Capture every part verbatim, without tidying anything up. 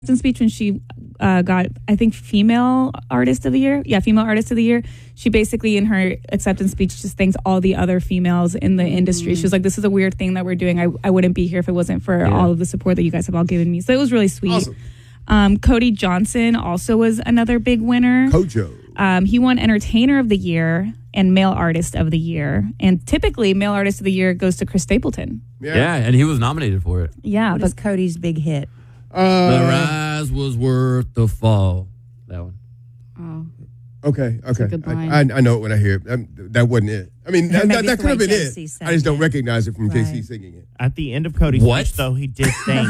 speech when she uh, got, I think, female artist of the year. Yeah, female artist of the year. She basically, in her acceptance speech, just thanks all the other females in the mm-hmm. industry. She was like, this is a weird thing that we're doing. I, I wouldn't be here if it wasn't for yeah. all of the support that you guys have all given me. So it was really sweet. Awesome. Um, Cody Johnson also was another big winner. Kojo. Um, he won Entertainer of the Year and Male Artist of the Year. And typically, Male Artist of the Year goes to Chris Stapleton. Yeah, yeah and he was nominated for it. Yeah. What but is Cody's big hit? Uh, the rise was worth the fall. That one. Oh. Okay, okay. Good I, line. I, I know it when I hear it. Um, that wasn't it. I mean, that, that, that could have been it. I just don't recognize it from right. J C singing it. At the end of Cody's what? speech, though, he did thank.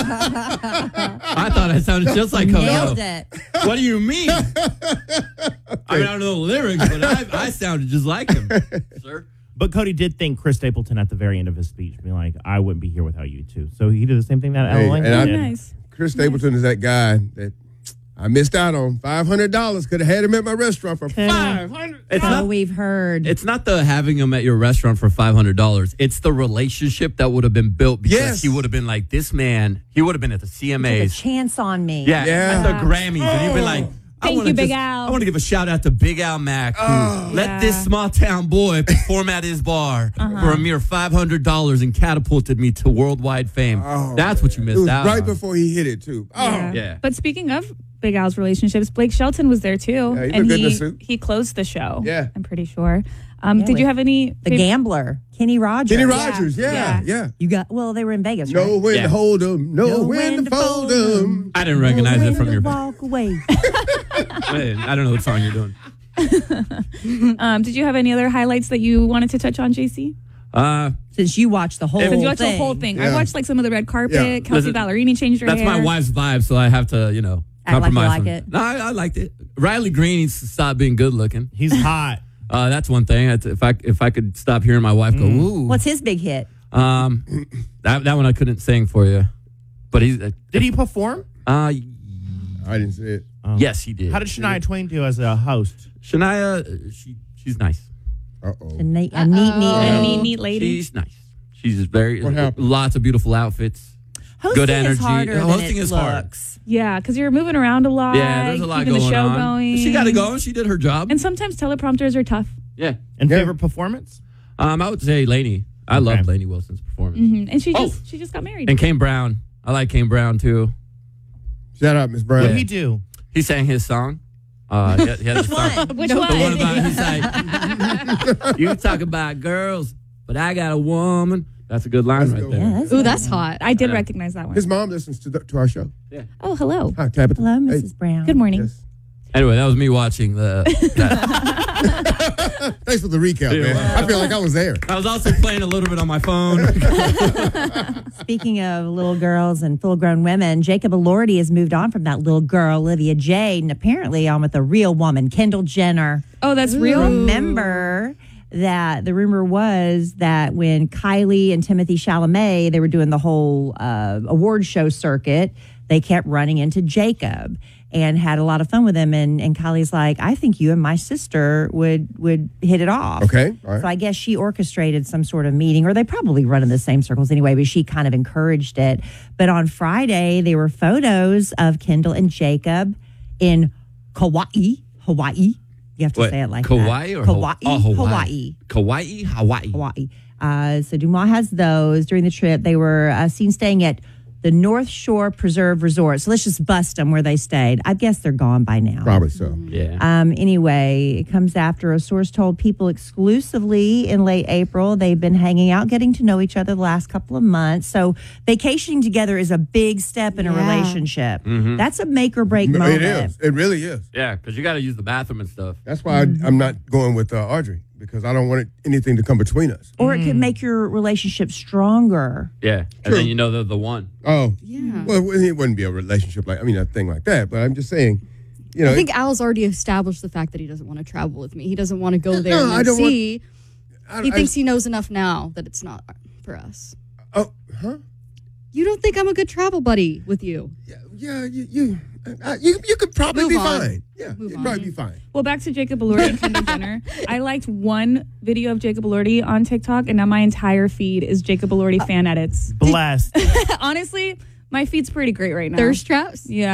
I thought I sounded just like Cody. Nailed it. What do you mean? I mean, I don't know the lyrics, but I, I sounded just like him, sir. But Cody did thank Chris Stapleton at the very end of his speech, being like, I wouldn't be here without you two. So he did the same thing that Hey, Ella Lang and I- did. nice. Chris Stapleton is that guy that I missed out on. five hundred dollars. Could have had him at my restaurant for five hundred dollars. It's So not, we've heard. it's not the having him at your restaurant for five hundred dollars. It's the relationship that would have been built because Yes. he would have been like, this man, he would have been at the C M Took a As. chance on me. Yeah, Yeah. at the Grammys. And he'd been like, I Thank wanna you, Big just- Al. I want to give a shout out to Big Al Mack, who Oh. let Yeah. this small town boy perform at his bar Uh-huh. for a mere five hundred dollars and catapulted me to worldwide fame. Oh, That's what you It missed was out right on. before he hit it, too. Oh, Yeah. Yeah. But speaking of Big Al's relationships, Blake Shelton was there too. Yeah, he and looked good in he, the suit. he closed the show. Yeah. I'm pretty sure. Um, Yeah, did you with have any? The fav- gambler, Kenny Rogers. Kenny Rogers, yeah, Yeah. yeah. You got, well, they were in Vegas, Know right? when Yeah. to hold him, know, when, to fold him. I didn't recognize Know it from when your. to walk away. Wait, I don't know what song you're doing. Um, did you have any other highlights that you wanted to touch on, J C? Uh, Since you watched the whole Since thing. you watched the whole thing, I Yeah. watched like some of the red carpet. Yeah. Kelsey Listen, Ballerini changed her that's hair. my wife's vibe, so I have to, you know, Act like you compromise. like on- it. No, I, I liked it. Riley Green needs to stop being good looking. He's hot. Uh, that's one thing. That's- If I if I could stop hearing my wife go, ooh. What's his big hit? Um, that that one I couldn't sing for you, but he's. Uh, Did he perform? Uh, I didn't see it. Oh. yes, he did. How did Shania Twain do as a host? Shania? uh, She she's nice. Uh-oh. A, neat, a neat, neat, a lady. neat, neat lady. She's nice. She's very What happened? lots of beautiful outfits. Hosting Good is energy. harder Yeah, than hosting it is hard. looks. Yeah, because you're moving around a lot. Yeah, there's a lot keeping going the show on. going. She got it going. She did her job. And sometimes teleprompters are tough. yeah. And Yeah. favorite performance? Um, I would say Lainey. I Okay. love Lainey Wilson's performance. hmm And she Oh. just she just got married. And Kane Brown. I like Kane Brown too. Shout out, Miss What Brown. did he do? He sang his song. Uh, he had, he had Which a song. one? Which The one? one about he's like, you talk about girls, but I got a woman. That's a good line That's a right good there. Yeah, that's Ooh, good. that's hot. I did Yeah. recognize that one. His mom listens to the, to our show. Oh, hello. Hi, Tabitha. Hello, Hey, Missus Brown. Good morning. yes. Anyway, that was me watching the. Thanks for the recap, Yeah, man. well. I feel like I was there. I was also playing a little bit on my phone. Speaking of little girls and full-grown women, Jacob Elordi has moved on from that little girl, Olivia Jade, and apparently on with a real woman, Kendall Jenner. Oh, that's real. Remember that the rumor was that when Kylie and Timothy Chalamet, they were doing the whole uh, award show circuit, they kept running into Jacob and had a lot of fun with him. And, and Kylie's like, I think you and my sister would would hit it off. Okay, all right. So I guess she orchestrated some sort of meeting, or they probably run in the same circles anyway, but she kind of encouraged it. But on Friday, there were photos of Kendall and Jacob in Kauai, Hawaii. You have to What, say it like Kauai that. or Kauai? Haw- oh, Hawaii. Kauai, Hawaii. Hawaii. Uh, so Dumas has those. During the trip, they were uh, seen staying at the North Shore Preserve Resort. So let's just bust them where they stayed. I guess they're gone by now. Probably so. Yeah. Um, anyway, it comes after a source told People exclusively in late April. They've been hanging out, getting to know each other the last couple of months. So vacationing together is a big step in a Yeah. relationship. That's a make or break It moment. is. It really is. Yeah, because you got to use the bathroom and stuff. That's why I, I'm not going with uh, Audrey, because I don't want it, anything to come between us. Or it could make your relationship stronger. Yeah. And True. then you know they're the one. Oh, Yeah. well, it wouldn't be a relationship like, I mean, a thing like that, but I'm just saying, you know. I think Al's already established the fact that he doesn't want to travel with me. He doesn't want to go there No, and I then don't want- see. I, he I- thinks he knows enough now that it's not for us. Oh, huh? You don't think I'm a good travel buddy with you? Yeah, yeah, you, you, uh, you, you could probably Move be on. fine. Yeah, Move you'd on. probably be fine. Well, back to Jacob Elordi and Kendall Jenner. I liked one video of Jacob Elordi on TikTok, and now my entire feed is Jacob Elordi fan edits. Blessed. Honestly, my feed's pretty great right now. Thirst traps? Yeah.